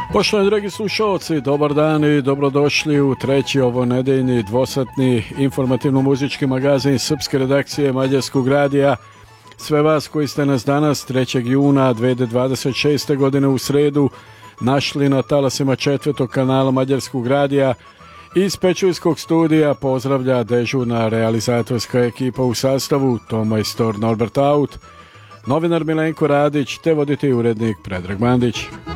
Poštovani dragi slušalci, dobar dan i dobrodošli u treći ovonedeljni dvosatni informativno-muzički magazin srpske redakcije Mađarskog radija. Sve vas koji ste nas danas 3. juna 2026. godine u sredu našli na talasima četvrtog kanala Mađarskog radija, iz Pečujskog studija pozdravlja dežurna realizatorska ekipa u sastavu tonmajstor Norbert Aut, novinar Milenko Radić te voditelj urednik Predrag Mandić.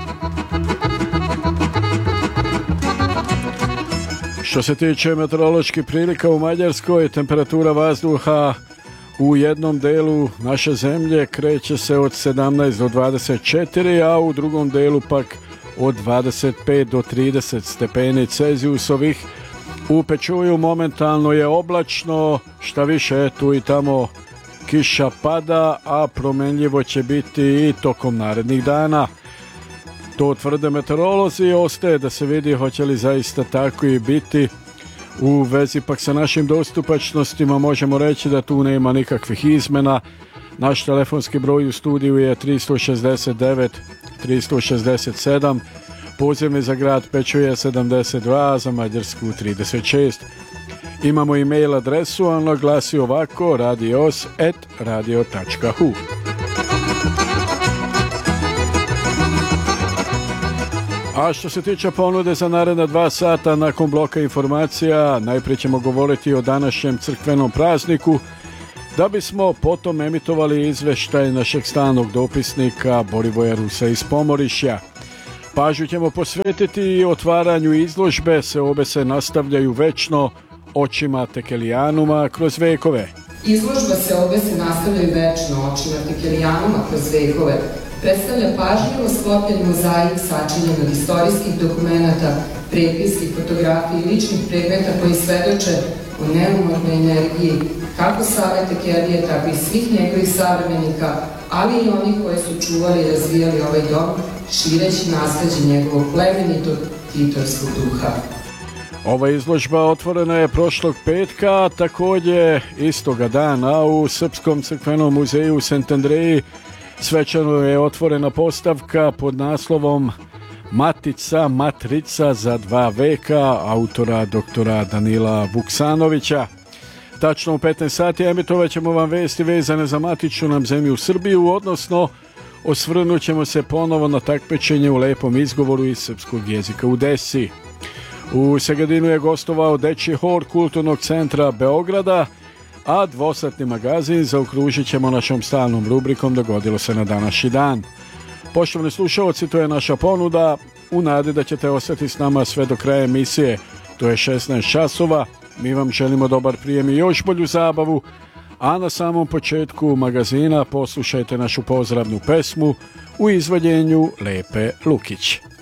Što se tiče meteoroloških prilika u Mađarskoj, temperatura vazduha u jednom delu naše zemlje kreće se od 17 do 24, a u drugom delu pak od 25 do 30 stepeni Celzijusovih. U Pečuju momentalno je oblačno, šta više tu i tamo kiša pada, a promenljivo će biti i tokom narednih dana. To tvrde meteorolozi, ostaje da se vidi hoće li zaista tako i biti. U vezi pak sa našim dostupačnostima možemo reći da tu nema nikakvih izmena. Naš telefonski broj u studiju je 369 367, pozivni za grad Pečuje 72, za Mađarsku 36. Imamo i mail adresu, ona glasi ovako: radios@radio.hu. A što se tiče ponude za naredna 2 sata nakon bloka informacija, najprije ćemo govoriti o današnjem crkvenom prazniku, da bismo potom emitovali izveštaj našeg stalnog dopisnika Borivoja Rusa iz Pomorišja. Pažnju ćemo posvetiti i otvaranju izložbe Seobe se nastavljaju večno očima Tekelijanuma kroz vekove. Izložba Seobe se nastavljaju večno očima Tekelijanuma kroz vekove predstavlja pažljivo sklopljen mozaik sačinjen od istorijskih dokumenata, prepiskih, fotografija i ličnih predmeta koji svedoče o neumornoj energiji kako Save Tekelije, tako i svih njegovih savremenika, ali i onih koji su čuvali i razvijali ovaj dom, šireći nasleđe njegovog plemenitog titovskog duha. Ova izložba otvorena je prošlog petka, također istoga dana u Srpskom crkvenom muzeju u St. Andreji svečano je otvorena postavka pod naslovom Matrica za 2 veka autora doktora Danila Vuksanovića. Tačno u 15 sati emitovat ćemo vam vesti vezane za matičnu nam zemlju Srbiju, odnosno osvrnut ćemo se ponovo na takmičenje u lepom izgovoru iz srpskog jezika u Desi. U Segedinu je gostovao dečji hor Kulturnog centra Beograda, a dvosatni magazin zaokružit ćemo našom stalnom rubrikom Dogodilo se na današnji dan. Poštovani slušalci, to je naša ponuda, u nadi da ćete ostati s nama sve do kraja emisije. To je 16 časova, mi vam želimo dobar prijem i još bolju zabavu, a na samom početku magazina poslušajte našu pozdravnu pesmu u izvođenju Lepe Lukić.